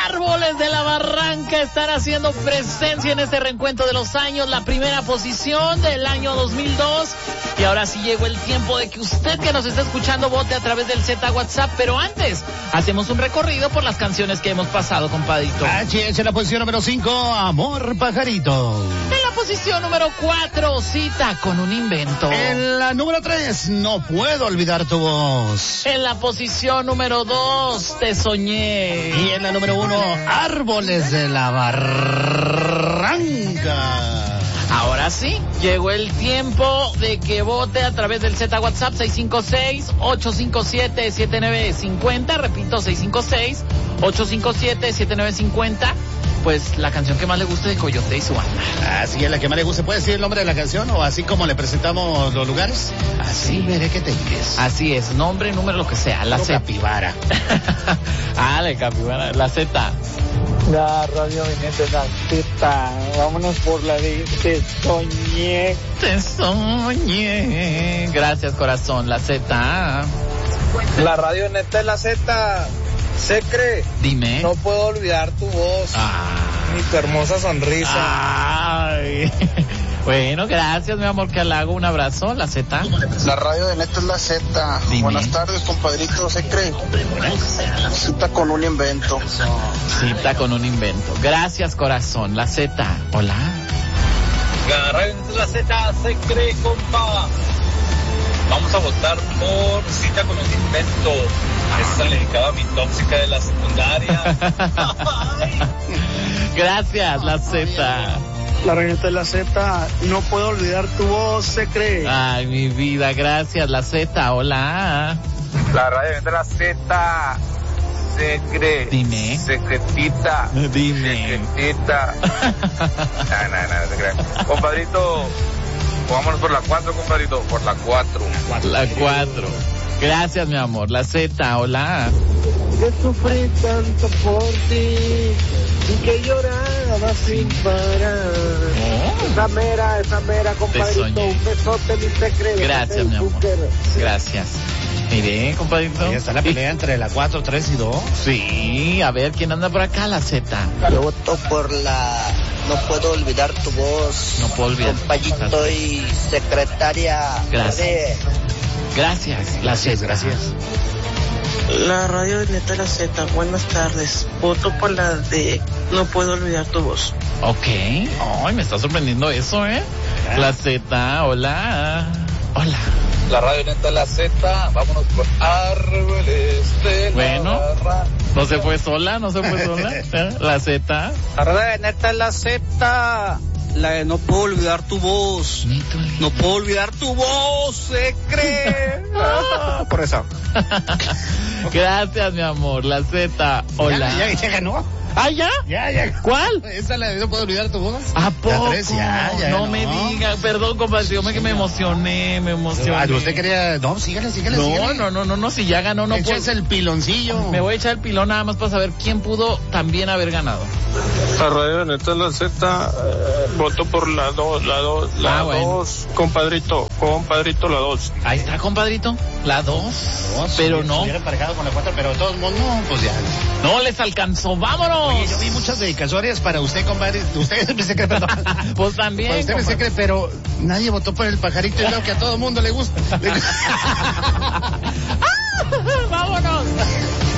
Árboles de la Barranca están haciendo presencia en este reencuentro de los años, la primera posición del año 2002. Y ahora sí llegó el tiempo de que usted que nos está escuchando vote a través del Z WhatsApp. Pero antes, hacemos un recorrido por las canciones que hemos pasado, compadrito. HS en la posición número 5, Amor Pajarito. En la posición número 4, Cita con un invento. En la número 3, No puedo olvidar tu voz. En la posición número 2, Te soñé. Y en la número 1, Árboles de la Barranca. Ahora sí, llegó el tiempo de que vote a través del Z WhatsApp 656-857-7950. Repito, 656-857-7950. Pues la canción que más le guste de Coyote y su banda. Así es, la que más le guste. ¿Puede decir el nombre de la canción o así como le presentamos los lugares? Así veré que te quieres. Así es, nombre, número, lo que sea. La Z. Capibara. La capibara. La Z. La radio de la Z. Vámonos por la de Te soñé. Te soñé. Gracias, corazón. La Z. La radio neta de la Z. Secre. Dime. No puedo olvidar tu voz. Ni tu hermosa sonrisa. Ay. Bueno, gracias, mi amor, que halago. Un abrazo. La Z. La radio de neta es la Z. Dime. Buenas tardes, compadrito. Secre. Cita con un invento. Cita con un invento. Gracias, corazón. La Z. Hola. La radio de neta es la Z. Secre, compa. Vamos a votar por Cita con un invento. Esa le dedicaba a mi tóxica de la secundaria. Gracias, la Z. La radio de la Z. No puedo olvidar tu voz, Secre. Ay, mi vida, gracias, la Z. Hola. La radio de la Z. Secre. Dime. Secretita. Dime. Secretita. No, se crean. Compadrito, vámonos por la 4, compadrito. Por la 4. La 4. Gracias, mi amor. La Z. Hola. Que sufrí tanto por ti y que lloraba sin parar. Esa mera, compadrito. Un besote, mi secreto. Gracias, mi amor. Gracias. Mire, compadrito. Ahí está la pelea entre la 4, 3 y 2. Sí, a ver, ¿quién anda por acá? La Z. Yo voto por la No puedo olvidar tu voz. No puedo olvidar. Compañito y secretaria. Gracias. Gracias. La Z. Gracias. La radio de neta la Z, buenas tardes. Voto por la de No puedo olvidar tu voz. Ok. Ay, me está sorprendiendo eso, ¿eh? La Z. Hola. Hola. La radio neta la Z, vámonos por Árboles de la Barranca. No se fue sola. La Z. La radio neta la Z. La de No puedo olvidar tu voz. No puedo olvidar tu voz, se cree. Por eso. Gracias, mi amor. La Z. Hola. Ya ganó. ¿Ah, ya? Ya. ¿Cuál? Esa la de No puedo olvidar tu voz. ¿A poco? Ya, no me diga. Perdón, compadre, yo me emocioné. ¿Usted quería? No, sígale. No, si ya ganó, no puedo. Eches el piloncillo. Me voy a echar el pilón nada más para saber quién pudo también haber ganado. La radio de neta la Z, voto por la 2, la 2, bueno. compadrito, la 2. Ahí está, compadrito, la 2, pero no. Hubiera emparejado con la 4, pero de todos modos, no, pues ya. No les alcanzó, vámonos. Oye, yo vi muchas dedicatorias para usted, compadre. Usted me secre, perdón. Pues también. Para usted me secre, pero nadie votó por el pajarito y creo que a todo mundo le gusta. ¡Vámonos!